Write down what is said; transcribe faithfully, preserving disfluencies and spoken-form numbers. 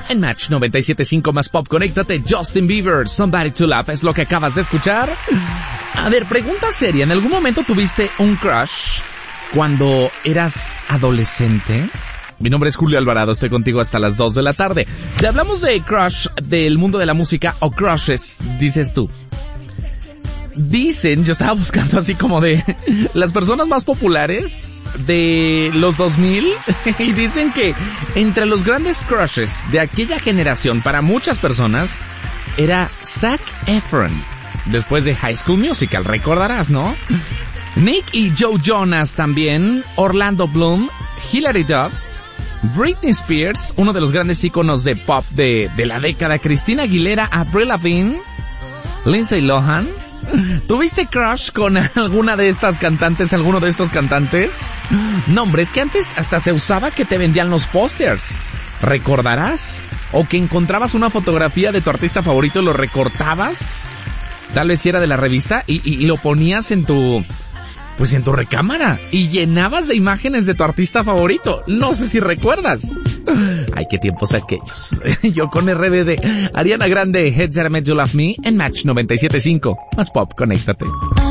En Match noventa y siete punto cinco más pop, conéctate. Justin Bieber, Somebody to Love, es lo que acabas de escuchar. A ver, pregunta seria. ¿En algún momento tuviste un crush cuando eras adolescente? Mi nombre es Julio Alvarado, estoy contigo hasta las dos de la tarde. Si hablamos de crush del mundo de la música o crushes, dices tú. Dicen, yo estaba buscando así como de las personas más populares de los dos mil y dicen que entre los grandes crushes de aquella generación para muchas personas era Zac Efron, después de High School Musical, recordarás, ¿no? Nick y Joe Jonas también, Orlando Bloom, Hilary Duff, Britney Spears, uno de los grandes íconos de pop de, de la década, Christina Aguilera, Avril Lavigne, Lindsay Lohan. ¿Tuviste crush con alguna de estas cantantes, alguno de estos cantantes? No, hombre, es que antes hasta se usaba que te vendían los pósters. ¿Recordarás? O que encontrabas una fotografía de tu artista favorito y lo recortabas, tal vez si era de la revista, y, y, y lo ponías en tu... Pues en tu recámara, y llenabas de imágenes de tu artista favorito. No sé si recuerdas. Ay, qué tiempos aquellos. Yo con R B D. Ariana Grande, Heads That Made You Love Me, en Match noventa y siete punto cinco. Más pop, conéctate.